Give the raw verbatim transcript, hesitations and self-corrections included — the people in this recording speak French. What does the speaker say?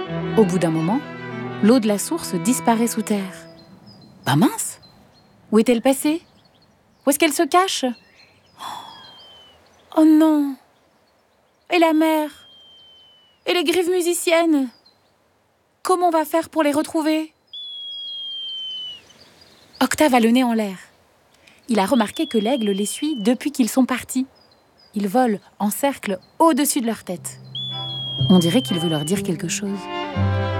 Au bout d'un moment, l'eau de la source disparaît sous terre. Ben mince! Où est-elle passée? Où est-ce qu'elle se cache? Oh non! Et la mer? Et les grives musiciennes? Comment on va faire pour les retrouver? Octave a le nez en l'air. Il a remarqué que l'aigle les suit depuis qu'ils sont partis. Il vole en cercle au-dessus de leur tête. On dirait qu'il veut leur dire quelque chose.